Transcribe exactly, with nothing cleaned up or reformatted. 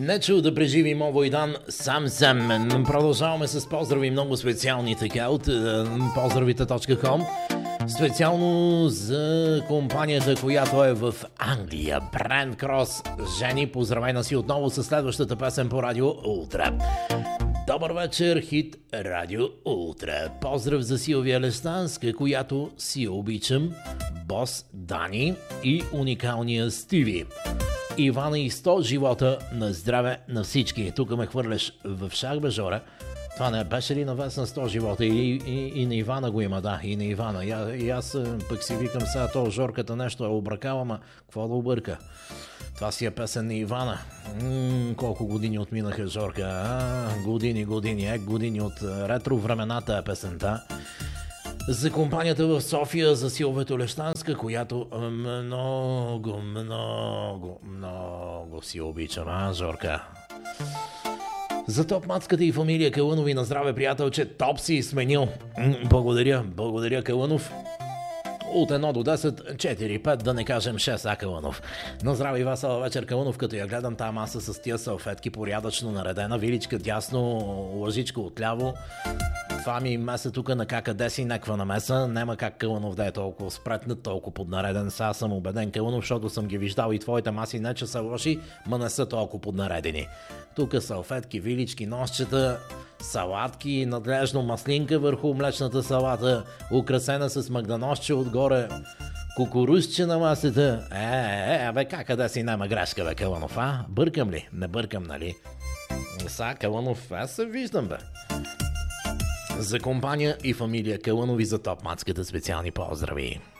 Не чу да преживим овой дан сам сам. Продължаваме с поздрави много специални така от поздравите точка ком. Специално за компанията, която е в Англия. Brand Cross. Жени, поздравена си отново с следващата песен по Радио Ултра. Добър вечер, хит Радио Ултра. Поздрав за Силвия Лестанска, която си обичам, бос Дани и уникалния Стиви. Ивана и сто живота на здраве на всички. Тук ме хвърляш в шах, бе, Жора. Това не беше ли на вас на сто живота? И, и, и на Ивана го има, да, и на Ивана. И, и аз пък си викам сега, то Жорката нещо е обракал, ама какво да обърка? Това си е песен на Ивана. М-м, колко години отминаха, Жорка. А, години, години, е, години от ретро времената е песента. За компанията в София, за Силвето Лещанска, която много, много, много си обичам, а, Жорка? За топ-мацката и фамилия Калънови на здраве, приятелче, топ си сменил. Благодаря, благодаря, Калънов. От едно до десет, четири, пет, да не кажем шест, а, Калънов. На здраве и весела вечер, Калънов, като я гледам тази маса с тия салфетки, порядъчно наредена, виличка дясно, лъжичка отляво. Това ми меса тук на кака си някаква намеса. Нема как Калънов да е толкова спретнат, толкова поднареден. Сега съм убеден, Калънов, защото съм ги виждал и твоите маси не че са лоши, ма не са толкова поднаредени. Тук салфетки, вилички, носчета, салатки, надлежно маслинка върху млечната салата, украсена с магданосче отгоре, кукурузче на масата. Е, е, е, бе, как да си няма грешка, бе, Калънов, а? Бъркам ли? Не бъркам, нали? Са, Калънов, аз се виждам, бе. За компания и фамилия Калънови за топ-мацката специални поздрави.